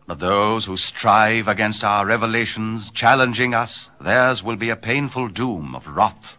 But those who strive against our revelations, challenging us, theirs will be a painful doom of wrath